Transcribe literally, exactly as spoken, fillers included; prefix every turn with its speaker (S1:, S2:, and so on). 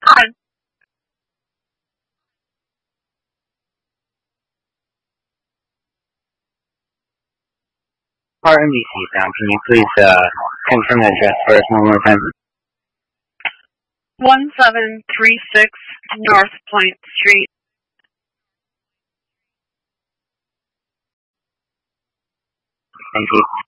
S1: Hi.
S2: Pardon me, Sam. Can you please uh, confirm the address for us one more time?
S1: one seven three six North Point Street.
S2: Thank you.